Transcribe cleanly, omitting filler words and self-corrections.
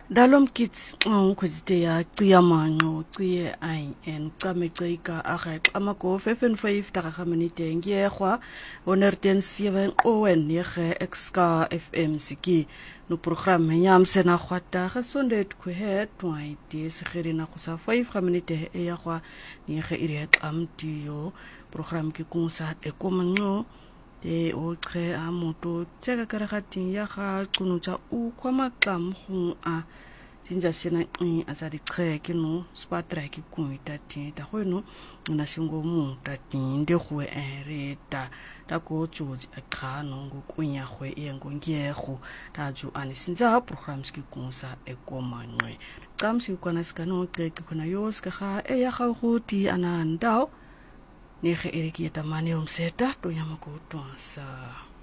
Dalom kids kwezite ya cia manqo cie in cameceka agek amako 55 daga minute ngiyegwa 107 owen yege exka FM siki no program nyam sena khwata gesondet kwe twai die segerina go sa 5 minute e ya gwa yege ire amtiyo program ki kunsa e komanqo te o tre a moto tseka karagating ya ga qunutsa u khwama qamhu a sinja sena a tsa di qheke no spatra ki kuita ti ta go no na singo mu ta ti de go ere ta go tsoji a qhano go kunya go e ngo ngego ta ju ani sinja programs ki kunsa e komanwe qamsi kwana skano ke khona yos ka ga e ya ga go ti anandao ne ge ere ki ta mane umseta to yama go twasa